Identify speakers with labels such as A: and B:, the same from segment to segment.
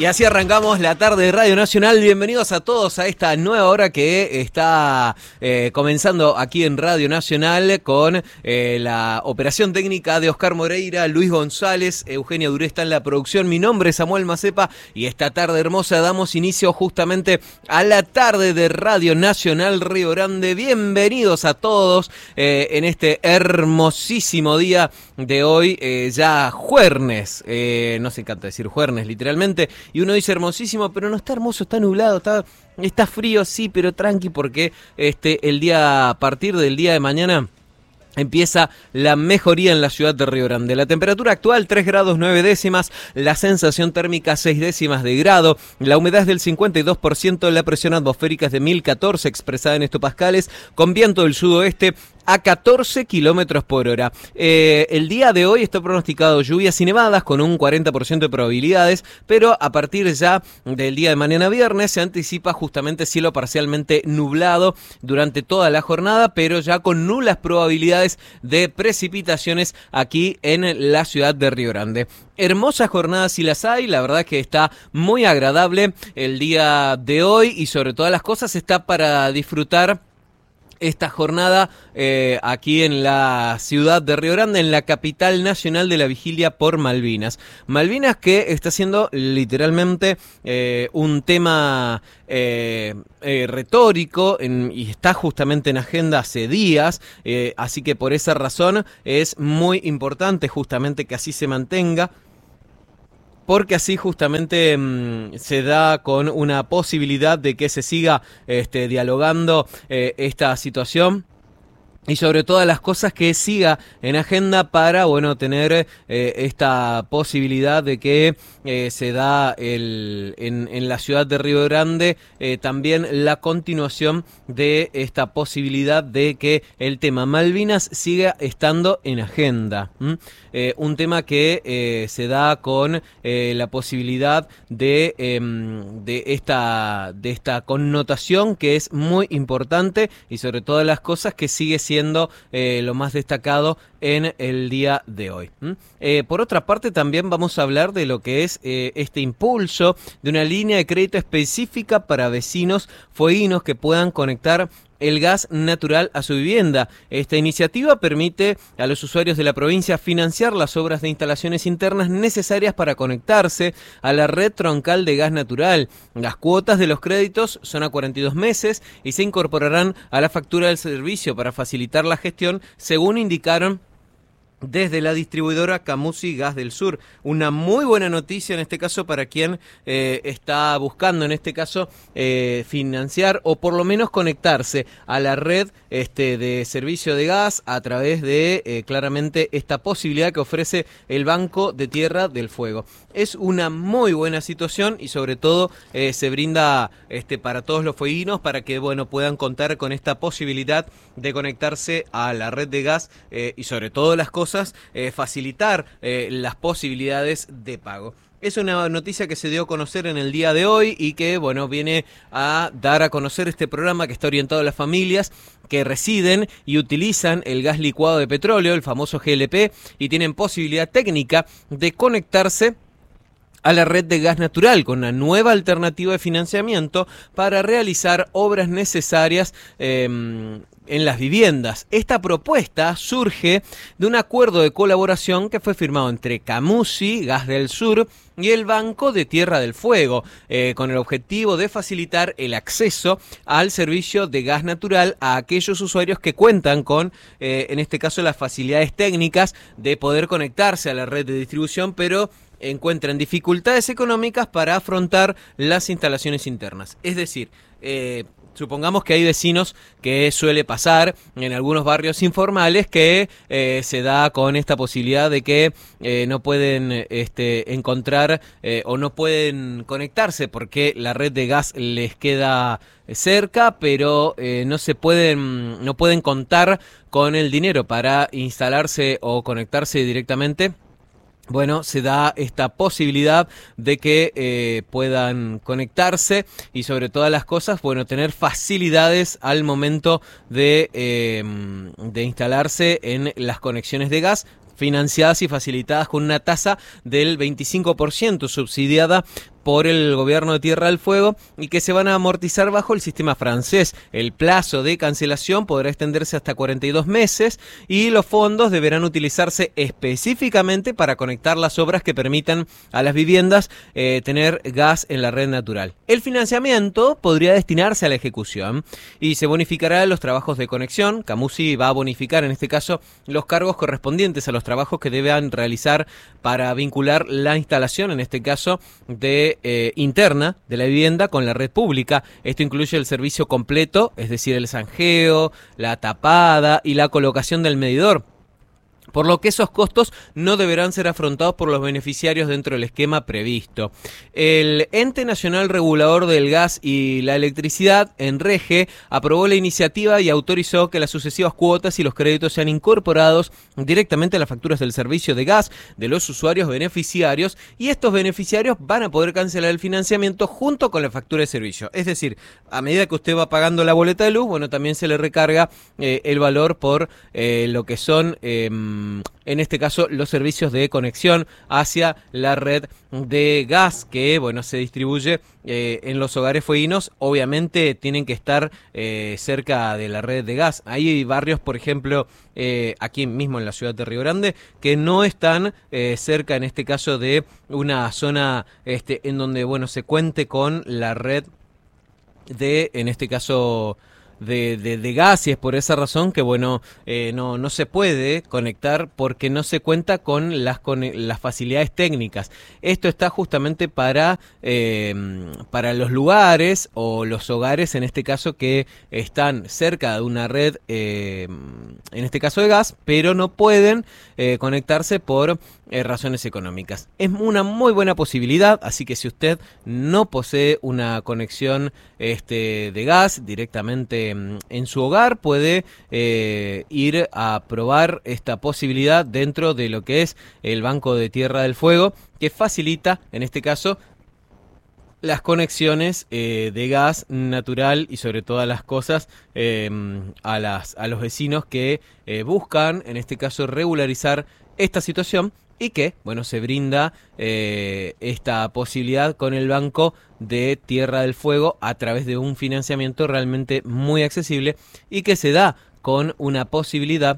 A: Y así arrancamos la tarde de Radio Nacional. Bienvenidos a todos a esta nueva hora que está comenzando aquí en Radio Nacional con la operación técnica de Oscar Moreira, Luis González, Eugenia Duré está en la producción. Mi nombre es Samuel Macepa y esta tarde hermosa damos inicio justamente a la tarde de Radio Nacional Río Grande. Bienvenidos a todos en este hermosísimo día de hoy, ya jueves. Nos encanta decir jueves literalmente. Y uno dice hermosísimo, pero no está hermoso, está nublado, está frío, sí, pero tranqui, porque a partir del día de mañana empieza la mejoría en la ciudad de Río Grande. La temperatura actual 3 grados 9 décimas, la sensación térmica 6 décimas de grado, la humedad es del 52%, la presión atmosférica es de 1014 expresada en hectopascales, con viento del sudoeste a 14 kilómetros por hora. El día de hoy está pronosticado lluvias y nevadas con un 40% de probabilidades, pero a partir ya del día de mañana viernes se anticipa justamente cielo parcialmente nublado durante toda la jornada, pero ya con nulas probabilidades de precipitaciones aquí en la ciudad de Río Grande. Hermosas jornadas si las hay, la verdad que está muy agradable el día de hoy y sobre todas las cosas está para disfrutar esta jornada aquí en la ciudad de Río Grande, en la capital nacional de la vigilia por Malvinas. Malvinas que está siendo literalmente un tema retórico y está justamente en agenda hace días, así que por esa razón es muy importante justamente que así se mantenga. Porque así justamente se da con una posibilidad de que se siga dialogando esta situación. Y sobre todas las cosas que siga en agenda para, tener esta posibilidad de que se da en la ciudad de Río Grande también la continuación de esta posibilidad de que el tema Malvinas siga estando en agenda. Un tema que se da con la posibilidad de esta connotación que es muy importante y sobre todas las cosas que sigue siendo lo más destacado en el día de hoy. Por otra parte, también vamos a hablar de lo que es este impulso de una línea de crédito específica para vecinos fueguinos que puedan conectar el gas natural a su vivienda. Esta iniciativa permite a los usuarios de la provincia financiar las obras de instalaciones internas necesarias para conectarse a la red troncal de gas natural. Las cuotas de los créditos son a 42 meses y se incorporarán a la factura del servicio para facilitar la gestión, según indicaron desde la distribuidora Camusi Gas del Sur. Una muy buena noticia en este caso para quien está buscando en este caso financiar o por lo menos conectarse a la red de servicio de gas a través de claramente esta posibilidad que ofrece el Banco de Tierra del Fuego. Es una muy buena situación y sobre todo se brinda para todos los fueguinos para que puedan contar con esta posibilidad de conectarse a la red de gas y sobre todo las cosas facilitar las posibilidades de pago. Es una noticia que se dio a conocer en el día de hoy y que, viene a dar a conocer este programa que está orientado a las familias que residen y utilizan el gas licuado de petróleo, el famoso GLP, y tienen posibilidad técnica de conectarse a la red de gas natural con una nueva alternativa de financiamiento para realizar obras necesarias en las viviendas. Esta propuesta surge de un acuerdo de colaboración que fue firmado entre Camusi, Gas del Sur y el Banco de Tierra del Fuego, con el objetivo de facilitar el acceso al servicio de gas natural a aquellos usuarios que cuentan con, en este caso, las facilidades técnicas de poder conectarse a la red de distribución, pero encuentran dificultades económicas para afrontar las instalaciones internas. Es decir, supongamos que hay vecinos que suele pasar en algunos barrios informales que se da con esta posibilidad de que no pueden encontrar o no pueden conectarse porque la red de gas les queda cerca, pero no pueden contar con el dinero para instalarse o conectarse directamente. Se da esta posibilidad de que puedan conectarse y sobre todas las cosas, tener facilidades al momento de instalarse en las conexiones de gas, financiadas y facilitadas con una tasa del 25% subsidiada por el gobierno de Tierra del Fuego y que se van a amortizar bajo el sistema francés. El plazo de cancelación podrá extenderse hasta 42 meses y los fondos deberán utilizarse específicamente para conectar las obras que permitan a las viviendas tener gas en la red natural. El financiamiento podría destinarse a la ejecución y se bonificará los trabajos de conexión. Camusi va a bonificar en este caso los cargos correspondientes a los trabajos que deban realizar para vincular la instalación, en este caso de interna de la vivienda con la red pública. Esto incluye el servicio completo, es decir, el zanjeo, la tapada y la colocación del medidor, por lo que esos costos no deberán ser afrontados por los beneficiarios dentro del esquema previsto. El Ente Nacional Regulador del Gas y la Electricidad, ENREGE, aprobó la iniciativa y autorizó que las sucesivas cuotas y los créditos sean incorporados directamente a las facturas del servicio de gas de los usuarios beneficiarios, y estos beneficiarios van a poder cancelar el financiamiento junto con la factura de servicio. Es decir, a medida que usted va pagando la boleta de luz, bueno, también se le recarga el valor por lo que son en este caso los servicios de conexión hacia la red de gas que, bueno, se distribuye en los hogares fueguinos. Obviamente tienen que estar cerca de la red de gas. Hay barrios, por ejemplo, aquí mismo en la ciudad de Río Grande, que no están cerca, en este caso, de una zona en donde, bueno, se cuente con la red de, en este caso, de gas, y es por esa razón que, bueno, no se puede conectar porque no se cuenta con las facilidades técnicas. Esto está justamente para los lugares o los hogares, en este caso, que están cerca de una red, en este caso de gas, pero no pueden conectarse por razones económicas. Es una muy buena posibilidad, así que si usted no posee una conexión de gas directamente en su hogar, puede ir a probar esta posibilidad dentro de lo que es el Banco de Tierra del Fuego, que facilita, en este caso, las conexiones de gas natural y sobre todas las cosas a los vecinos que buscan, en este caso, regularizar esta situación, y que, bueno, se brinda esta posibilidad con el Banco de Tierra del Fuego a través de un financiamiento realmente muy accesible y que se da con una posibilidad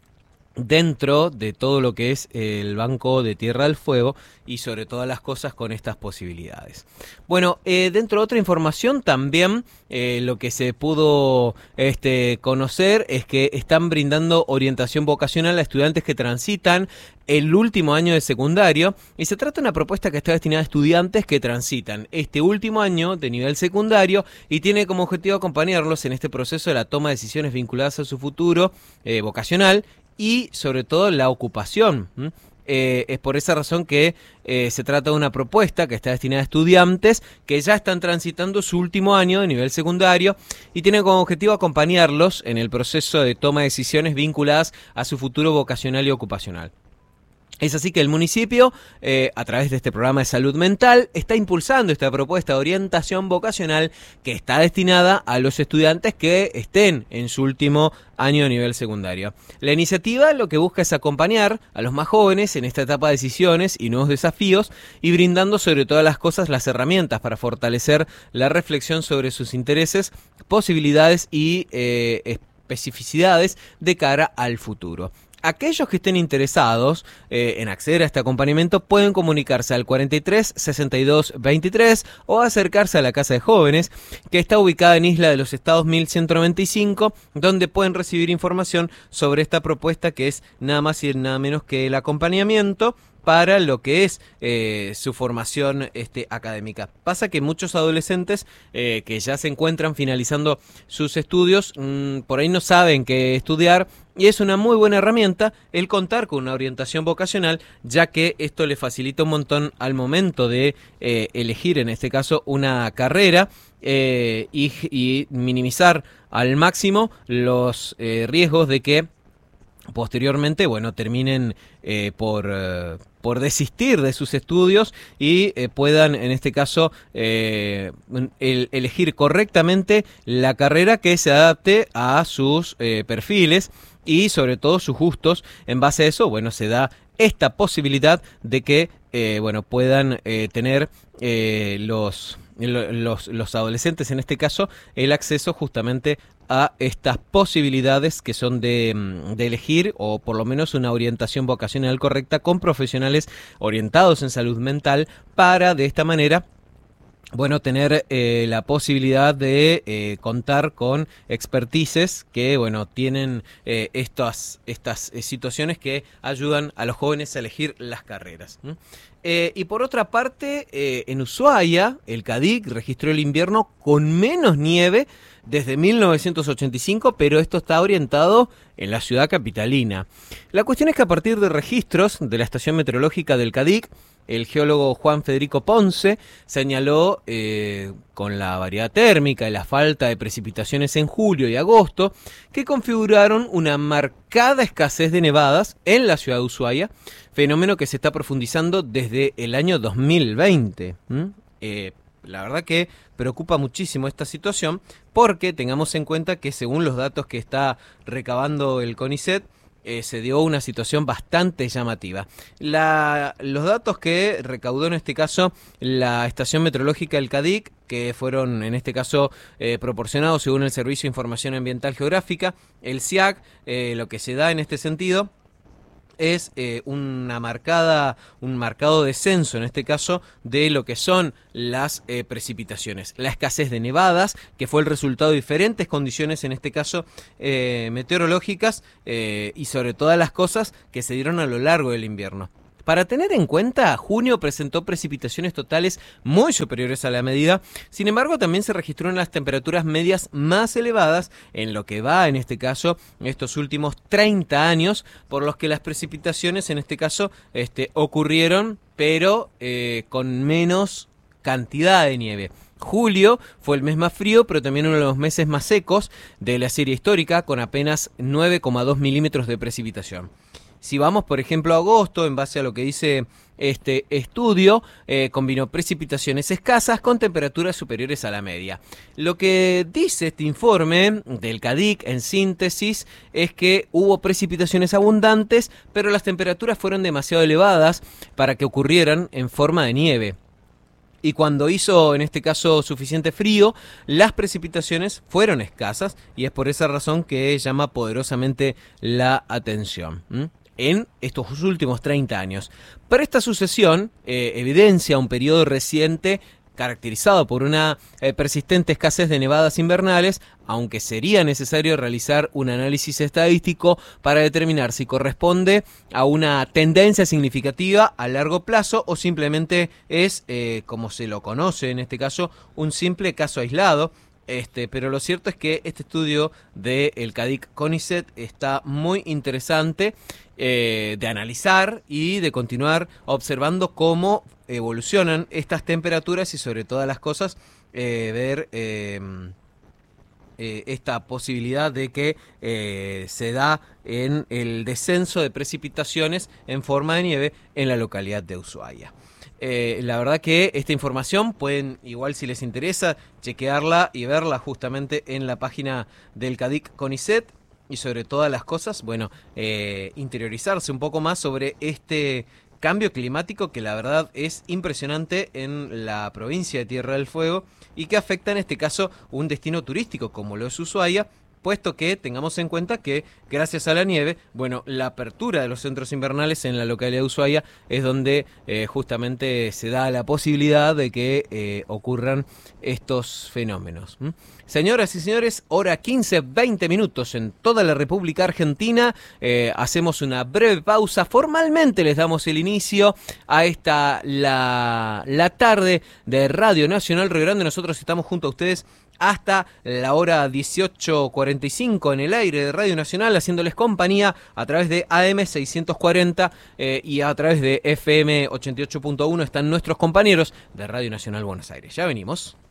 A: dentro de todo lo que es el Banco de Tierra del Fuego y sobre todas las cosas con estas posibilidades. Bueno, dentro de otra información también lo que se pudo conocer es que están brindando orientación vocacional a estudiantes que transitan el último año de secundario, y se trata de una propuesta que está destinada a estudiantes que transitan este último año de nivel secundario y tiene como objetivo acompañarlos en este proceso de la toma de decisiones vinculadas a su futuro vocacional y sobre todo la ocupación. Es por esa razón que se trata de una propuesta que está destinada a estudiantes que ya están transitando su último año de nivel secundario y tiene como objetivo acompañarlos en el proceso de toma de decisiones vinculadas a su futuro vocacional y ocupacional. Es así que el municipio, a través de este programa de salud mental, está impulsando esta propuesta de orientación vocacional que está destinada a los estudiantes que estén en su último año de nivel secundario. La iniciativa lo que busca es acompañar a los más jóvenes en esta etapa de decisiones y nuevos desafíos y brindando sobre todas las cosas las herramientas para fortalecer la reflexión sobre sus intereses, posibilidades y especificidades de cara al futuro. Aquellos que estén interesados en acceder a este acompañamiento pueden comunicarse al 43 62 23 o acercarse a la Casa de Jóvenes, que está ubicada en Isla de los Estados 1195, donde pueden recibir información sobre esta propuesta, que es nada más y nada menos que el acompañamiento para lo que es su formación académica. Pasa que muchos adolescentes que ya se encuentran finalizando sus estudios, por ahí no saben qué estudiar, y es una muy buena herramienta el contar con una orientación vocacional, ya que esto le facilita un montón al momento de elegir, en este caso, una carrera y minimizar al máximo los riesgos de que posteriormente, bueno, terminen por desistir de sus estudios y puedan, en este caso, elegir correctamente la carrera que se adapte a sus perfiles y sobre todo sus gustos. En base a eso, bueno, se da esta posibilidad de que bueno, puedan tener los adolescentes, en este caso, el acceso justamente a estas posibilidades que son de elegir, o por lo menos una orientación vocacional correcta con profesionales orientados en salud mental, para de esta manera, bueno, tener la posibilidad de contar con expertices que, bueno, tienen estas situaciones que ayudan a los jóvenes a elegir las carreras. Y por otra parte, en Ushuaia, el CADIC registró el invierno con menos nieve desde 1985, pero esto está orientado en la ciudad capitalina. La cuestión es que a partir de registros de la estación meteorológica del CADIC, el geólogo Juan Federico Ponce señaló con la variedad térmica y la falta de precipitaciones en julio y agosto que configuraron una marcada escasez de nevadas en la ciudad de Ushuaia, fenómeno que se está profundizando desde el año 2020. La verdad que preocupa muchísimo esta situación, porque tengamos en cuenta que según los datos que está recabando el CONICET, se dio una situación bastante llamativa. Los datos que recaudó en este caso la estación meteorológica del CADIC, que fueron en este caso proporcionados según el Servicio de Información Ambiental Geográfica, el SIAC, lo que se da en este sentido es un marcado descenso, en este caso, de lo que son las precipitaciones. La escasez de nevadas, que fue el resultado de diferentes condiciones, en este caso, meteorológicas, y sobre todas las cosas que se dieron a lo largo del invierno. Para tener en cuenta, junio presentó precipitaciones totales muy superiores a la medida. Sin embargo, también se registraron las temperaturas medias más elevadas en lo que va, en este caso, estos últimos 30 años, por los que las precipitaciones, en este caso, ocurrieron, pero con menos cantidad de nieve. Julio fue el mes más frío, pero también uno de los meses más secos de la serie histórica, con apenas 9,2 milímetros de precipitación. Si vamos, por ejemplo, a agosto, en base a lo que dice este estudio, combinó precipitaciones escasas con temperaturas superiores a la media. Lo que dice este informe del CADIC, en síntesis, es que hubo precipitaciones abundantes, pero las temperaturas fueron demasiado elevadas para que ocurrieran en forma de nieve. Y cuando hizo, en este caso, suficiente frío, las precipitaciones fueron escasas, y es por esa razón que llama poderosamente la atención en estos últimos 30 años. Pero esta sucesión evidencia un periodo reciente caracterizado por una persistente escasez de nevadas invernales, aunque sería necesario realizar un análisis estadístico para determinar si corresponde a una tendencia significativa a largo plazo o simplemente es, como se lo conoce en este caso, un simple caso aislado. Pero lo cierto es que este estudio del CADIC CONICET está muy interesante de analizar y de continuar observando cómo evolucionan estas temperaturas y, sobre todas las cosas, ver esta posibilidad de que se da en el descenso de precipitaciones en forma de nieve en la localidad de Ushuaia. La verdad que esta información pueden, igual si les interesa, chequearla y verla justamente en la página del CADIC CONICET, y sobre todas las cosas, bueno, interiorizarse un poco más sobre este cambio climático que la verdad es impresionante en la provincia de Tierra del Fuego y que afecta en este caso un destino turístico como lo es Ushuaia, puesto que tengamos en cuenta que gracias a la nieve, bueno, la apertura de los centros invernales en la localidad de Ushuaia es donde justamente se da la posibilidad de que ocurran estos fenómenos. Señoras y señores, hora 15:20 minutos en toda la República Argentina. Hacemos una breve pausa. Formalmente les damos el inicio a la tarde de Radio Nacional Río Grande. Nosotros estamos junto a ustedes hasta la hora 18:45 en el aire de Radio Nacional, haciéndoles compañía a través de AM 640 y a través de FM 88.1 están nuestros compañeros de Radio Nacional Buenos Aires. Ya venimos.